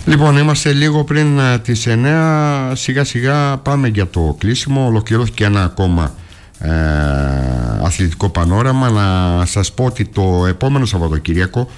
Λοιπόν, είμαστε λίγο πριν τις 9. Σιγά σιγά πάμε για το κλείσιμο. Ολοκληρώθηκε ένα ακόμα αθλητικό πανόραμα. Να σας πω ότι το επόμενο Σαββατοκύριακο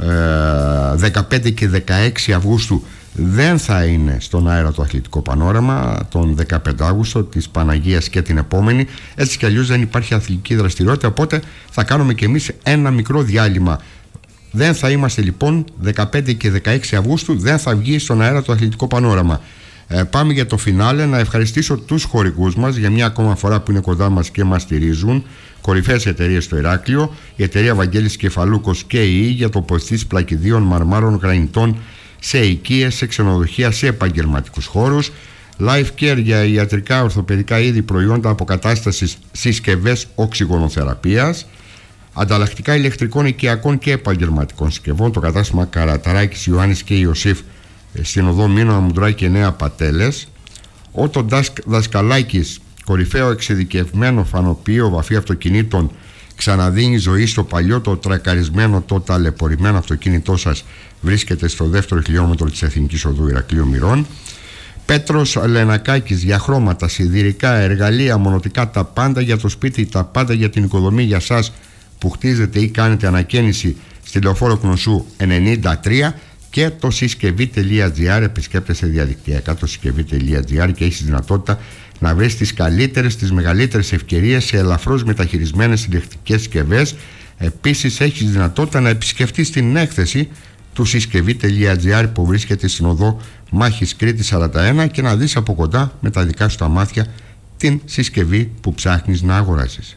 15 και 16 Αυγούστου δεν θα είναι στον αέρα το αθλητικό πανόραμα. Τον 15 Αύγουστο της Παναγίας και την επόμενη. Έτσι κι αλλιώς δεν υπάρχει αθλητική δραστηριότητα, οπότε θα κάνουμε κι εμείς ένα μικρό διάλειμμα. Δεν θα είμαστε λοιπόν 15 και 16 Αυγούστου, δεν θα βγει στον αέρα το αθλητικό πανόραμα. Πάμε για το φινάλε. Να ευχαριστήσω τους χορηγούς μας για μια ακόμα φορά που είναι κοντά μας και μας στηρίζουν. Κορυφαίες εταιρείες στο Ηράκλειο, η εταιρεία Βαγγέλης Κεφαλούκος και η για τοποθετήσεις πλακιδίων, μαρμάρων, γρανιτών σε οικίες, σε ξενοδοχεία, σε επαγγελματικούς χώρους. Life Care για ιατρικά ορθοπαιδικά είδη, προϊόντα αποκατάστασης, συσκευές οξυγονοθεραπείας. Ανταλλακτικά ηλεκτρικών, οικιακών και επαγγελματικών συσκευών. Το κατάστημα Καραταράκης, Ιωάννης και Ιωσήφ στην οδό Μήνωνα Μουντράκη 9 Πατέλες. Autodesk Δασκαλάκης, κορυφαίο εξειδικευμένο φανοποιείο βαφή αυτοκινήτων, ξαναδίνει ζωή στο παλιό, το τρακαρισμένο, το ταλαιπωρημένο αυτοκίνητό σας. Βρίσκεται στο δεύτερο χιλιόμετρο της Εθνικής Οδού Ηρακλείου Μυρών. Πέτρος Λενακάκης, για χρώματα, σιδηρικά, εργαλεία, μονοτικά, τα πάντα για το σπίτι, τα πάντα για την οικοδομή για σας που χτίζετε ή κάνετε ανακαίνιση, στη Λεωφόρο Κνωσού 93. Και το συσκευή.gr, επισκέπτεσαι διαδικτυακά το συσκευή.gr και έχεις δυνατότητα να βρεις τις καλύτερες, τις μεγαλύτερες ευκαιρίες σε ελαφρώς μεταχειρισμένες ηλεκτρικές συσκευές. Επίσης έχεις δυνατότητα να επισκεφτείς την έκθεση του συσκευή.gr που βρίσκεται στην οδό Μάχης Κρήτης 41 και να δεις από κοντά με τα δικά σου τα μάτια την συσκευή που ψάχνεις να αγοράσεις.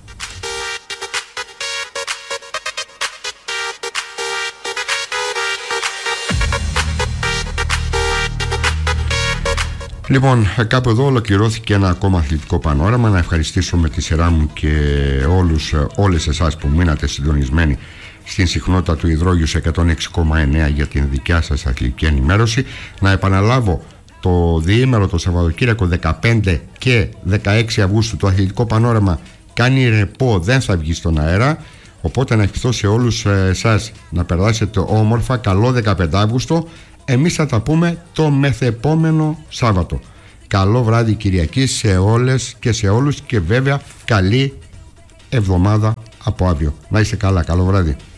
Λοιπόν, κάπου εδώ ολοκληρώθηκε ένα ακόμα αθλητικό πανόραμα. Να ευχαριστήσω με τη σειρά μου και όλες εσάς που μείνατε συντονισμένοι στην συχνότητα του υδρόγειου σε 106,9 για την δικιά σας αθλητική ενημέρωση. Να επαναλάβω, το διήμερο το Σαββατοκύριακο 15 και 16 Αυγούστου το αθλητικό πανόραμα κάνει ρεπό, δεν θα βγει στον αέρα. Οπότε να ευχηθώ σε όλους εσάς να περάσετε όμορφα. Καλό 15 Αύγουστο. Εμείς θα τα πούμε το μεθεπόμενο Σάββατο. Καλό βράδυ Κυριακή σε όλες και σε όλους και βέβαια καλή εβδομάδα από αύριο. Να είστε καλά, καλό βράδυ.